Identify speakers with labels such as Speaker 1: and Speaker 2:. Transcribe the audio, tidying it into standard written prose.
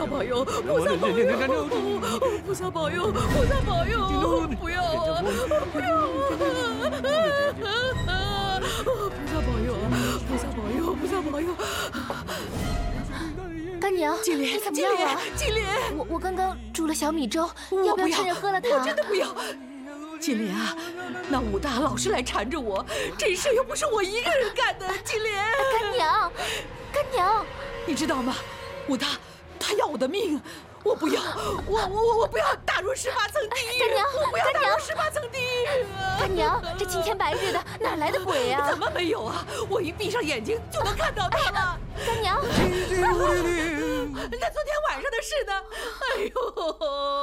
Speaker 1: 萨保佑，菩萨保佑，菩萨保佑，菩萨保佑，不要啊，不要啊！菩萨保佑，菩萨保佑，菩萨保佑！
Speaker 2: 干娘，
Speaker 1: 金莲，
Speaker 2: 你怎么样了？
Speaker 1: 金莲，
Speaker 2: 我刚刚煮了小米粥，要不要趁热喝了它？
Speaker 1: 我真的不要。金莲啊，那武大老是来缠着我，这事又不是我一个人干的。金莲，
Speaker 2: 干娘，干娘，
Speaker 1: 你知道吗？武大他要我的命，我不要，我不要打入18层地狱。
Speaker 2: 干娘，
Speaker 1: 我不要打入18层地狱啊！
Speaker 2: 干娘，这青天白日的，哪来的鬼啊？
Speaker 1: 怎么没有啊？我一闭上眼睛就能看到他了。
Speaker 2: 干娘，
Speaker 1: 那昨天晚上的事呢？哎呦！